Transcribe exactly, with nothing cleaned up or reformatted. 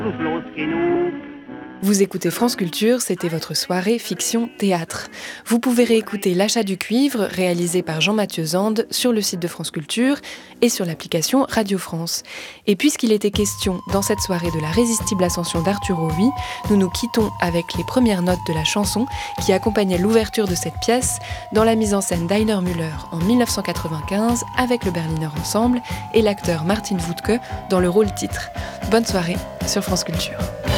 Vous écoutez France Culture, c'était votre soirée fiction-théâtre. Vous pouvez réécouter L'achat du cuivre, réalisé par Jean-Mathieu Zande, sur le site de France Culture et sur l'application Radio France. Et puisqu'il était question, dans cette soirée, de la résistible ascension d'Arthur Huy, nous nous quittons avec les premières notes de la chanson qui accompagnait l'ouverture de cette pièce, dans la mise en scène d'Heiner Müller en dix-neuf cent quatre-vingt-quinze, avec le Berliner Ensemble et l'acteur Martin Wuttke dans le rôle titre. Bonne soirée sur France Culture.